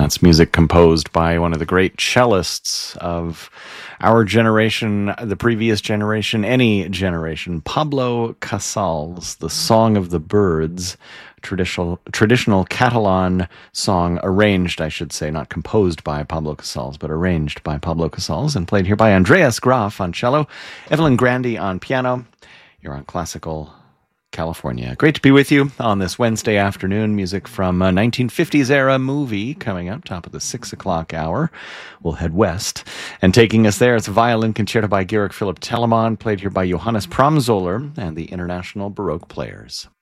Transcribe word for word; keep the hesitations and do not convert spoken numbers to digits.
That's music composed by one of the great cellists of our generation, the previous generation, any generation, Pablo Casals, The Song of the Birds, traditional traditional Catalan song, arranged, I should say, not composed by Pablo Casals, but arranged by Pablo Casals, and played here by Andreas Graf on cello, Evelyn Grandi on piano. You're on Classical California. Great to be with you on this Wednesday afternoon. Music from a nineteen fifties era movie coming up, top of the six o'clock hour. We'll head west. And taking us there, it's a violin concerto by Georg Philipp Telemann, played here by Johannes Pramsoller and the International Baroque Players.